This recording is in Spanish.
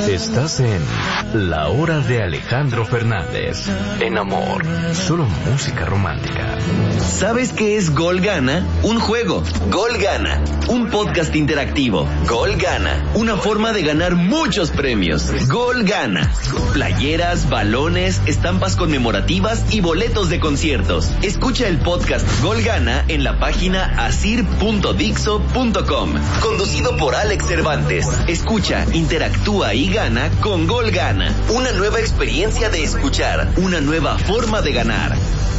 Estás en La Hora de Alejandro Fernández. En Amor, solo música romántica. ¿Sabes qué es Gol Gana? Un juego. Gol Gana. Un podcast interactivo. Gol Gana. Una forma de ganar muchos premios. Gol Gana. Playeras, balones, estampas conmemorativas y boletos de conciertos. Escucha el podcast Gol Gana en la página asir.dixo.com. Conducido por Alex Cervantes. Escucha, interactúa y gana con Gol Gana. Una nueva experiencia de escuchar. Una nueva forma de ganar.